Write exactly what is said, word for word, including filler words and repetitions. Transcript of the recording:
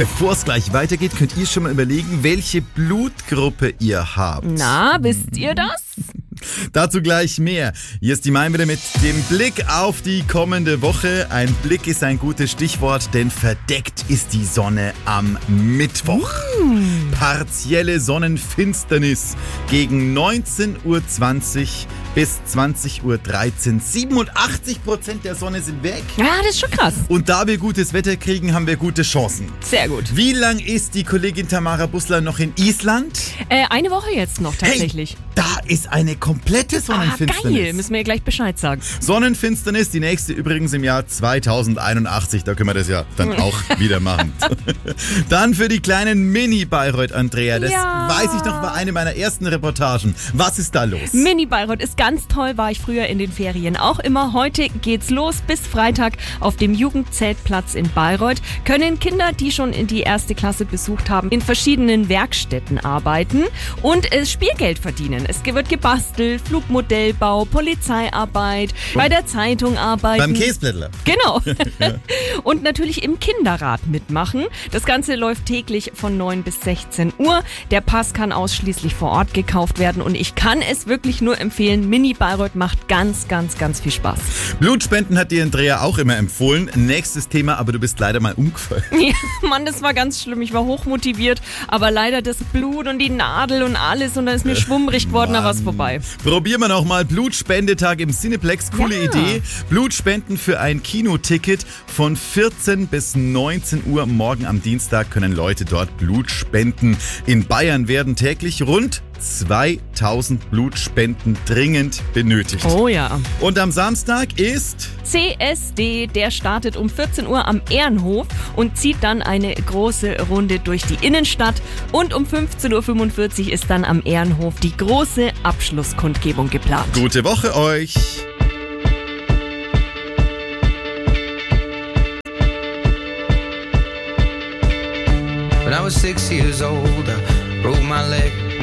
Bevor es gleich weitergeht, könnt ihr schon mal überlegen, welche Blutgruppe ihr habt. Na, wisst ihr das? Dazu gleich mehr. Hier ist die Mai wieder mit dem Blick auf die kommende Woche. Ein Blick ist ein gutes Stichwort, denn verdeckt ist die Sonne am Mittwoch. Mm. Partielle Sonnenfinsternis gegen neunzehn Uhr zwanzig bis zwanzig Uhr dreizehn. siebenundachtzig Prozent der Sonne sind weg. Ja, das ist schon krass. Und da wir gutes Wetter kriegen, haben wir gute Chancen. Sehr gut. Wie lang ist die Kollegin Tamara Bussler noch in Island? Äh, eine Woche jetzt noch tatsächlich. Hey, da ist eine komplette Sonnenfinsternis. Ah, geil. Müssen wir ihr gleich Bescheid sagen. Sonnenfinsternis, die nächste übrigens im Jahr zweitausendeinundachtzig. Da können wir das ja dann auch wieder machen. Dann für die kleinen Mini-Bayreuth, Andrea. Das ja. weiß ich noch, war eine meiner ersten Reportagen. Was ist da los? Mini-Bayreuth ist ganz toll, war ich früher in den Ferien auch immer. Heute geht's los. Bis Freitag auf dem Jugendzeltplatz in Bayreuth können Kinder, die schon in die erste Klasse besucht haben, in verschiedenen Werkstätten arbeiten und äh, Spielgeld verdienen. Es wird gebastelt, Flugmodellbau, Polizeiarbeit, bei der Zeitung arbeiten. Beim Käseblättler. Genau. Und natürlich im Kinderrat mitmachen. Das Ganze läuft täglich von neun bis sechzehn Uhr. Der Pass kann ausschließlich vor Ort gekauft werden und ich kann es wirklich nur empfehlen. Mini Bayreuth macht ganz, ganz, ganz viel Spaß. Blutspenden hat dir Andrea auch immer empfohlen. Nächstes Thema, aber du bist leider mal umgefallen. Ja, Mann, das war ganz schlimm. Ich war hochmotiviert, aber leider das Blut und die Nadel und alles und da ist mir schwummrig geworden, aber es ist vorbei. Probieren wir noch mal Blutspendetag im Cineplex. Coole Ja. Idee. Blutspenden für ein Kinoticket von vierzehn bis neunzehn Uhr. Morgen am Dienstag können Leute dort Blut spenden. In Bayern werden täglich rund zweitausend Blutspenden dringend benötigt. Oh ja. Und am Samstag ist C S D, der startet um vierzehn Uhr am Ehrenhof und zieht dann eine große Runde durch die Innenstadt. Und um fünfzehn Uhr fünfundvierzig ist dann am Ehrenhof die große Abschlusskundgebung geplant. Gute Woche euch. When I was six years old, I broke my leg.